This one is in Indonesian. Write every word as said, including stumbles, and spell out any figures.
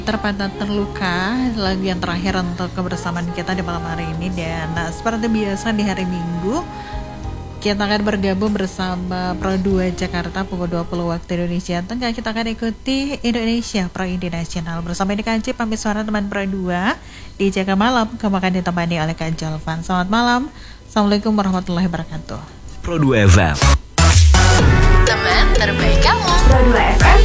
Terpatah terluka, lagu yang terakhir untuk kebersamaan kita di malam hari ini. Dan nah, seperti biasa di hari Minggu kita akan bergabung bersama Pro dua Jakarta pukul dua puluh waktu Indonesia Tengah. Kita akan ikuti Indonesia Pro Indie Nasional bersama di Kanci pamit suara teman Pro dua di Jaga Malam. Kamu akan ditemani oleh Kak Jolvan. Selamat malam. Assalamualaikum warahmatullahi wabarakatuh. Pro dua F M, teman terbaik kamu. Pro dua F M